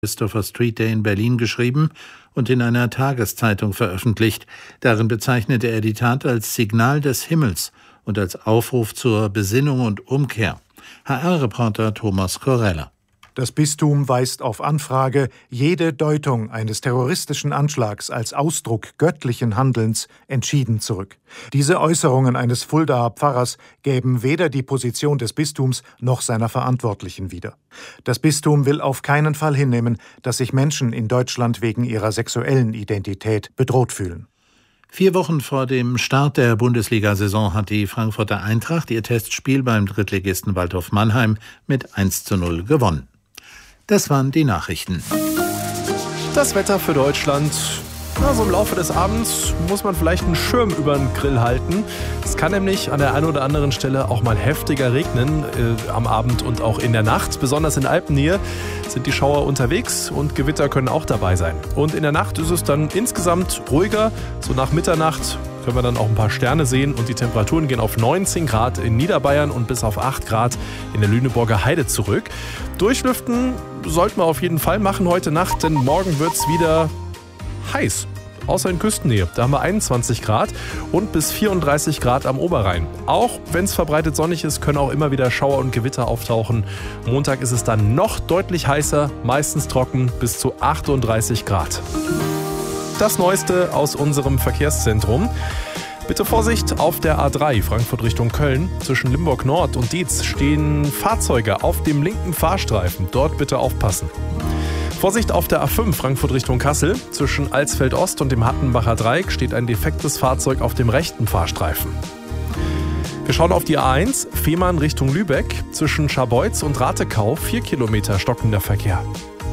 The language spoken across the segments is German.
Christopher Street Day in Berlin geschrieben und in einer Tageszeitung veröffentlicht. Darin bezeichnete er die Tat als Signal des Himmels und als Aufruf zur Besinnung und Umkehr. HR-Reporter Thomas Korella. Das Bistum weist auf Anfrage jede Deutung eines terroristischen Anschlags als Ausdruck göttlichen Handelns entschieden zurück. Diese Äußerungen eines Fuldaer Pfarrers gäben weder die Position des Bistums noch seiner Verantwortlichen wieder. Das Bistum will auf keinen Fall hinnehmen, dass sich Menschen in Deutschland wegen ihrer sexuellen Identität bedroht fühlen. 4 Wochen vor dem Start der Bundesliga-Saison hat die Frankfurter Eintracht ihr Testspiel beim Drittligisten Waldhof Mannheim mit 1:0 gewonnen. Das waren die Nachrichten. Das Wetter für Deutschland. So im Laufe des Abends muss man vielleicht einen Schirm über den Grill halten. Es kann nämlich an der einen oder anderen Stelle auch mal heftiger regnen am Abend und auch in der Nacht. Besonders in Alpennähe sind die Schauer unterwegs und Gewitter können auch dabei sein. Und in der Nacht ist es dann insgesamt ruhiger. So nach Mitternacht können wir dann auch ein paar Sterne sehen und die Temperaturen gehen auf 19 Grad in Niederbayern und bis auf 8 Grad in der Lüneburger Heide zurück. Durchlüften sollten wir auf jeden Fall machen heute Nacht, denn morgen wird es wieder heiß. Außer in Küstennähe. Da haben wir 21 Grad und bis 34 Grad am Oberrhein. Auch wenn es verbreitet sonnig ist, können auch immer wieder Schauer und Gewitter auftauchen. Montag ist es dann noch deutlich heißer, meistens trocken bis zu 38 Grad. Das Neueste aus unserem Verkehrszentrum. Bitte Vorsicht auf der A3 Frankfurt Richtung Köln. Zwischen Limburg Nord und Dietz stehen Fahrzeuge auf dem linken Fahrstreifen. Dort bitte aufpassen. Vorsicht auf der A5 Frankfurt Richtung Kassel. Zwischen Alsfeld Ost und dem Hattenbacher Dreieck steht ein defektes Fahrzeug auf dem rechten Fahrstreifen. Wir schauen auf die A1 Fehmarn Richtung Lübeck. Zwischen Scharbeutz und Ratekau 4 Kilometer stockender Verkehr.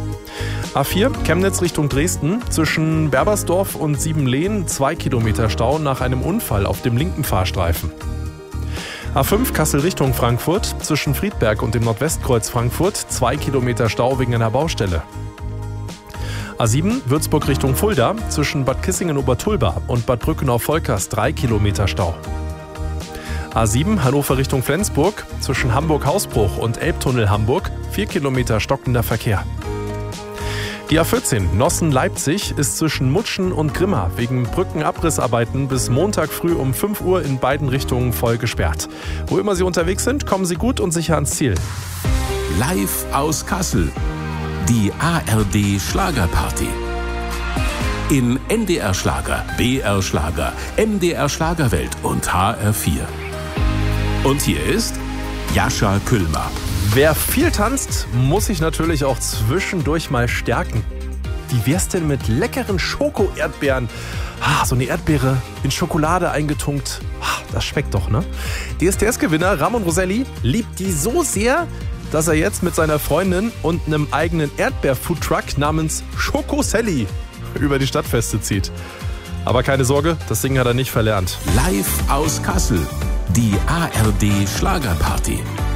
A4 Chemnitz Richtung Dresden. Zwischen Berbersdorf und Siebenlehen 2 Kilometer Stau nach einem Unfall auf dem linken Fahrstreifen. A5 Kassel Richtung Frankfurt. Zwischen Friedberg und dem Nordwestkreuz Frankfurt 2 Kilometer Stau wegen einer Baustelle. A7 Würzburg Richtung Fulda. Zwischen Bad Kissingen-Obertulba und Bad Brückenau-Volkers 3 Kilometer Stau. A7 Hannover Richtung Flensburg. Zwischen Hamburg-Hausbruch und Elbtunnel Hamburg 4 Kilometer stockender Verkehr. Die A14 Nossen-Leipzig ist zwischen Mutschen und Grimma wegen Brückenabrissarbeiten bis Montag früh um 5 Uhr in beiden Richtungen voll gesperrt. Wo immer Sie unterwegs sind, kommen Sie gut und sicher ans Ziel. Live aus Kassel. Die ARD Schlagerparty. In NDR Schlager, BR Schlager, MDR Schlagerwelt und HR4. Und hier ist Jascha Küllmer. Wer viel tanzt, muss sich natürlich auch zwischendurch mal stärken. Wie wär's denn mit leckeren Schoko-Erdbeeren? So eine Erdbeere in Schokolade eingetunkt. Das schmeckt doch, ne? DSDS-Gewinner Ramon Roselli liebt die so sehr, dass er jetzt mit seiner Freundin und einem eigenen Erdbeer-Foodtruck namens Schoko Sally über die Stadtfeste zieht. Aber keine Sorge, das Singen hat er nicht verlernt. Live aus Kassel. Die ARD Schlagerparty.